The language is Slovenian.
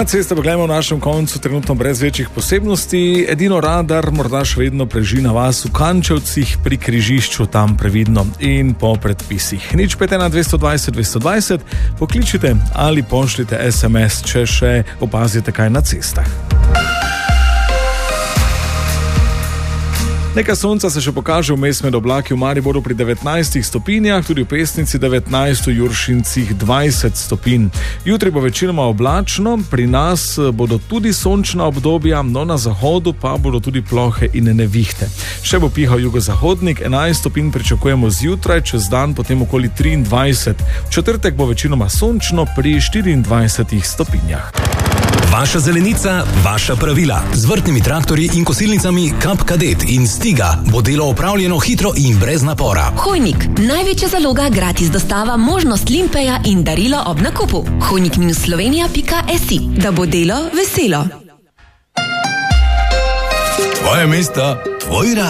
ceste pa gledamo v našem koncu trenutno brez večjih posebnosti. Edino radar morda še vedno preži na vas v Kančevcih pri križišču, tam previdno in po predpisih. Nič 5 220 220, pokličite ali pošljite SMS, če še opazite kaj na cestah. Nekaj sonca se še pokaže vmes med oblaki v Mariboru pri 19 stopinjah, tudi v Pesnici 19, v Juršincih 20 stopinj. Jutri bo večinoma oblačno, pri nas bodo tudi sončna obdobja, no na zahodu pa bodo tudi plohe in nevihte. Še bo pihal jugozahodnik, 11 stopinj pričakujemo zjutraj, čez dan potem okoli 23. V četrtek bo večinoma sončno pri 24 stopinjah. Vaša zelenica, vaša pravila. Z vrtnimi traktorji in kosilnicami Kap Kadet in Stiga bo delo opravljeno hitro in brez napora. Hojnik, največja zaloga, gratis dostava, možnost limpeja in darilo ob nakupu. hojnik-slovenija.si, da bo delo veselo. Tvoje mesto, tvoj rad.